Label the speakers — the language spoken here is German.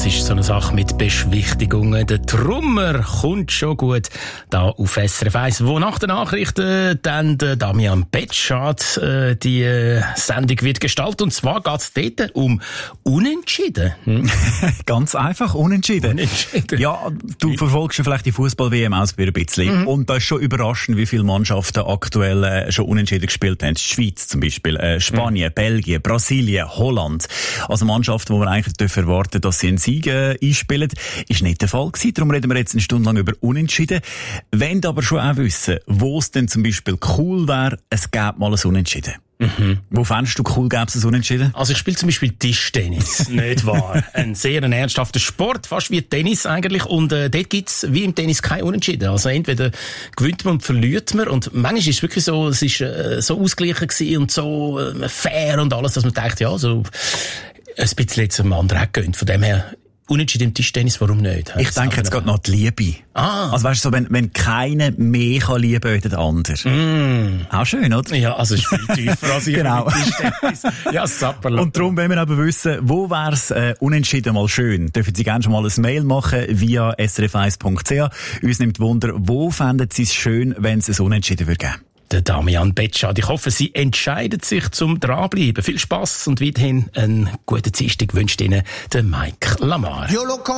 Speaker 1: das ist so eine Sache mit Beschwichtigungen. Der Trummer kommt schon gut da auf SRF 1, wo nach den Nachrichten dann der Damian Betschart die Sendung wird gestaltet. Und zwar geht es dort um Unentschieden.
Speaker 2: Ganz einfach, Unentschieden.
Speaker 1: Unentschieden.
Speaker 2: Ja, du verfolgst ja vielleicht die Fußball-WM auch ein bisschen. Und da ist schon überraschend, wie viele Mannschaften aktuell schon Unentschieden gespielt haben. Die Schweiz zum Beispiel, Spanien, Belgien, Brasilien, Holland. Also Mannschaften, wo man eigentlich erwarten, dass sie einen Sieg einspielen. Ist nicht der Fall gewesen. Darum reden wir jetzt eine Stunde lang über Unentschieden. Wollen aber schon auch wissen, wo es denn zum Beispiel cool wäre, es gäbe mal ein Unentschieden. Wo fändest du cool, gäbe es ein Unentschieden?
Speaker 1: Also ich spiele zum Beispiel Tischtennis, nicht wahr? Ein sehr ernsthafter Sport, fast wie Tennis eigentlich. Und dort gibt's wie im Tennis kein Unentschieden. Also entweder gewinnt man und verliert man. Und manchmal ist es wirklich so, es ist so ausgeglichen gewesen und so fair und alles, dass man denkt, ja, so ein bisschen jetzt am anderen Eck gehen. Von dem her, Unentschieden im Tischtennis, warum nicht?
Speaker 2: Ich denke jetzt gerade noch die Liebe. Also weißt du, so, wenn keiner mehr kann lieben als der andere. Auch schön, oder?
Speaker 1: Ja, also es ist viel tiefer als ich
Speaker 2: Genau.
Speaker 1: im Tischtennis. Ja, Sapperl.
Speaker 2: Und darum wollen wir aber wissen, wo wär's unentschieden mal schön? Dürfen Sie gerne schon mal ein Mail machen via srf1.ch. Uns nimmt Wunder, wo fänden Sie es schön, wenn es ein Unentschieden würde geben?
Speaker 1: Der Damian Betschart. Ich hoffe, Sie entscheiden sich zum Dranbleiben. Viel Spass und weiterhin einen guten Dienstag wünscht Ihnen der Mike Lamar.